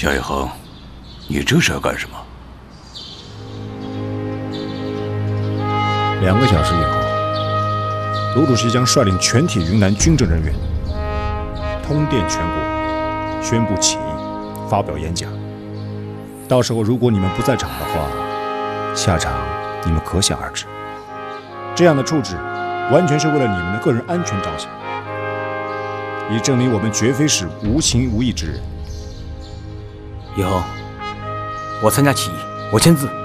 夏一恒，你这是要干什么 ？2个小时以后，卢主席将率领全体云南军政人员通电全国，宣布起义，发表演讲。到时候如果你们不在场的话，下场你们可想而知。这样的处置，完全是为了你们的个人安全着想，以证明我们绝非是无情无义之人。 以后我参加起义，我签字。